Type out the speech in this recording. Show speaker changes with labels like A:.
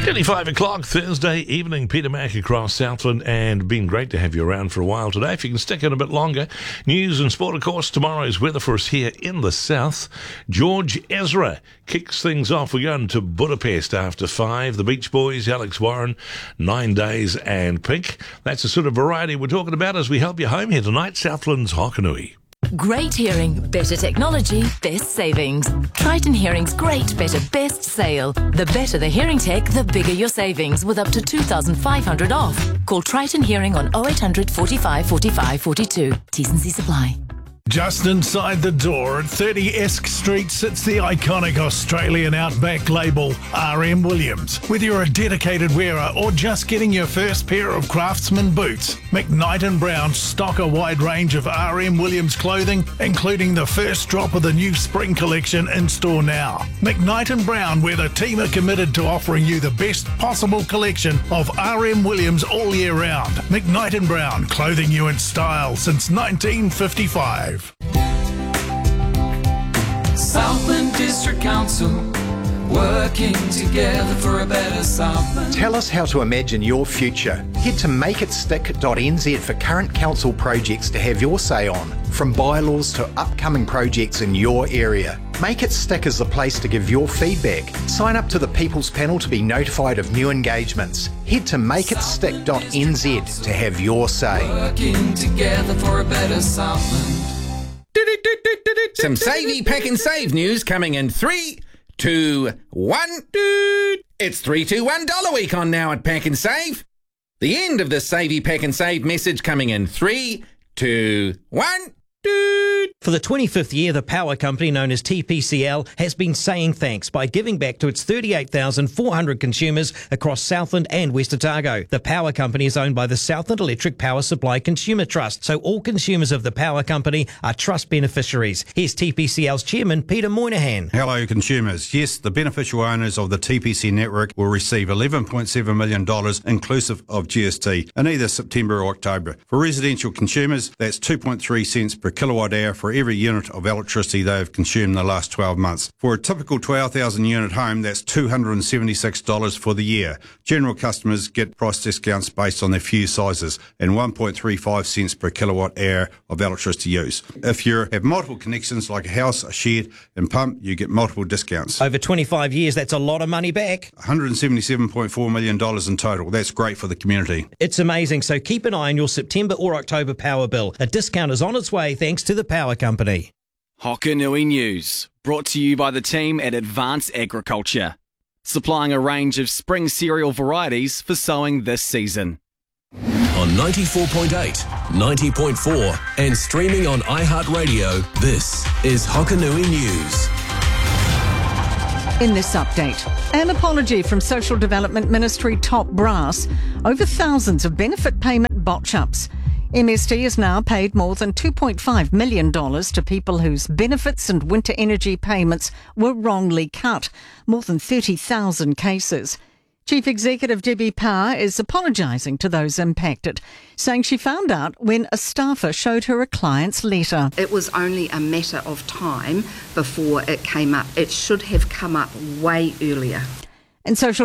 A: Nearly 5 o'clock Thursday evening. Peter Mack across Southland, and been great to have you around for a while today. If you can stick in a bit longer, news and sport, of course. Tomorrow's weather for us here in the south. George Ezra kicks things off. We're going to Budapest after 5. The Beach Boys, Alex Warren, 9 Days and Pink. That's the sort of variety we're talking about as we help you home here tonight. Southland's Hokanui.
B: Great hearing, better technology, best savings. Triton Hearing's great, better, best sale. The better the hearing tech, the bigger your savings, with up to $2,500 off. Call Triton Hearing on 0800 45 45 42. T's and C's apply.
C: Just inside the door at 30 Esk Street sits the iconic Australian Outback label, RM Williams. Whether you're a dedicated wearer or just getting your first pair of Craftsman boots, McKnight & Brown stock a wide range of RM Williams clothing, including the first drop of the new spring collection in store now. McKnight & Brown, where the team are committed to offering you the best possible collection of RM Williams all year round. McKnight & Brown, clothing you in style since 1955.
D: Southland District Council, working together for a better Southland.
E: Tell us how to imagine your future. Head to makeitstick.nz for current council projects to have your say on, from bylaws to upcoming projects in your area. Make It Stick is the place to give your feedback. Sign up to the People's Panel to be notified of new engagements. Head to makeitstick.nz to have your say.
D: Working together for a better Southland.
F: Some Savey Pack and Save news coming in 3, 2, 1. It's $321 week on now at Pack and Save. The end of the Savey Pack and Save message coming in 3, 2, 1.
G: For the 25th year, the power company known as TPCL has been saying thanks by giving back to its 38,400 consumers across Southland and West Otago. The power company is owned by the Southland Electric Power Supply Consumer Trust, so all consumers of the power company are trust beneficiaries. Here's TPCL's chairman, Peter Moynihan.
H: Hello, consumers. Yes, the beneficial owners of the TPC network will receive $11.7 million inclusive of GST in either September or October. For residential consumers, that's 2.3 cents per kilowatt hour for every unit of electricity they have consumed in the last 12 months. For a typical 12,000 unit home, that's $276 for the year. General customers get price discounts based on their fuse sizes and 1.35 cents per kilowatt hour of electricity use. If you have multiple connections like a house, a shed and pump, you get multiple discounts.
G: Over 25 years, that's a lot of money back.
H: $177.4 million in total. That's great for the community.
G: It's amazing, so keep an eye on your September or October power bill. A discount is on its way thanks to the power company.
I: Hokanui News, brought to you by the team at Advanced Agriculture, supplying a range of spring cereal varieties for sowing this season.
J: On 94.8, 90.4 and streaming on iHeartRadio, this is Hokanui News.
K: In this update, an apology from Social Development Ministry top brass over thousands of benefit payment botch-ups. MSD has now paid more than $2.5 million to people whose benefits and winter energy payments were wrongly cut. More than 30,000 cases. Chief Executive Debbie Power is apologising to those impacted, saying she found out when a staffer showed her a client's letter.
L: It was only a matter of time before it came up. It should have come up way earlier.
K: And Social